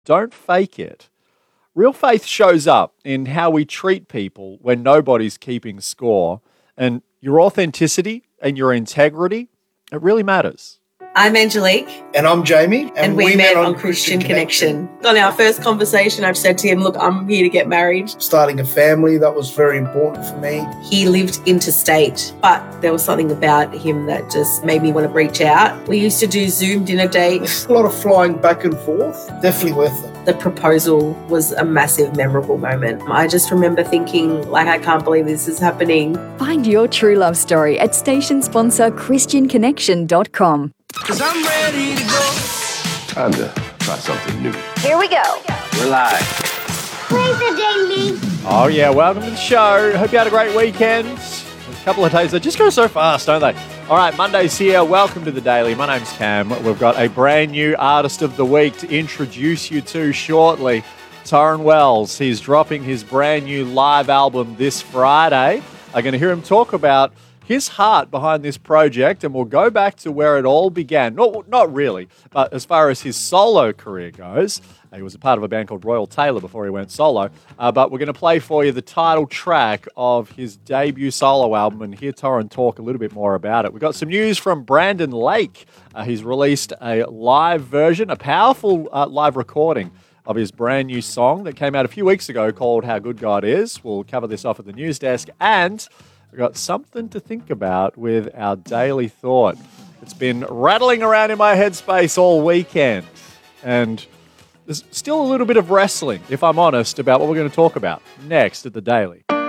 Don't fake it. Real faith shows up in how we treat people when nobody's keeping score. And your authenticity and your integrity, it really matters. I'm Angelique. And I'm Jamie. And we met on Christian Connection. On our first conversation, I've said to him, look, I'm here to get married. Starting a family, that was very important for me. He lived interstate, but there was something about him that just made me want to reach out. We used to do Zoom dinner dates. A lot of flying back and forth. Definitely worth it. The proposal was a massive, memorable moment. I just remember thinking, I can't believe this is happening. Find your true love story at station sponsor ChristianConnection.com. 'Cause I'm ready to go. Time to try something new. Here we go. We're live. Play the daily. Oh, yeah, welcome to the show. Hope you had a great weekend. A couple of days, they just go so fast, don't they? All right, Monday's here. Welcome to the Daily. My name's Cam. We've got a brand new Artist of the Week to introduce you to shortly. Torrin Wells. He's dropping his brand new live album this Friday. I'm going to hear him talk about his heart behind this project, and we'll go back to where it all began. Not really, but as far as his solo career goes, he was a part of a band called Royal Taylor before he went solo, but we're going to play for you the title track of his debut solo album and hear Torrin talk a little bit more about it. We've got some news from Brandon Lake. He's released a live version, a powerful live recording of his brand new song that came out a few weeks ago called How Good God Is. We'll cover this off at the news desk, and we've got something to think about with our daily thought. It's been rattling around in my headspace all weekend, and there's still a little bit of wrestling, if I'm honest, about what we're going to talk about next at the Daily.